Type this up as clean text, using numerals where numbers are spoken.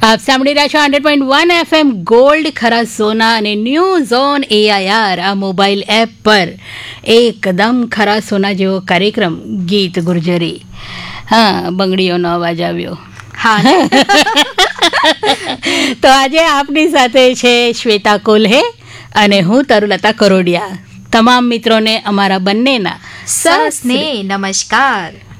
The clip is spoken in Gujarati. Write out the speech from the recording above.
આપ સાંભળી રહ્યા છો 100.1 FM ગોલ્ડ ખરા સોના અને ન્યૂઝ ઓન AIR આ મોબાઈલ એપ પર એકદમ ખરા સોના જેવો કાર્યક્રમ ગીત ગુર્જરી. હા, બંગડીઓનો અવાજ આવ્યો. હા. તો આજે આપની સાથે છે શ્વેતા કોલ્હે અને હું તરુલતા કરોડિયા. તમામ મિત્રોને અમારા બંનેના સસ્નેહ નમસ્કાર.